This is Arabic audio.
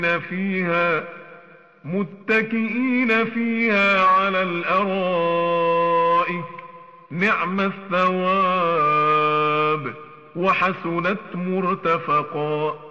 فيها متكئين فيها على الأرائك نعم الثواب وحسنت مرتفقا.